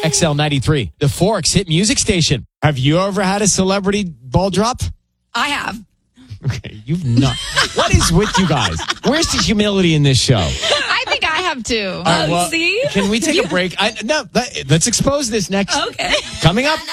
XL93, the Forks hit music station. Have you ever had a celebrity ball drop? I have. Okay, you've not. What is with you guys? Where's the humility in this show? I think I have too. All right, well, See? Can we take a break? Let's expose this next. Okay. Coming up.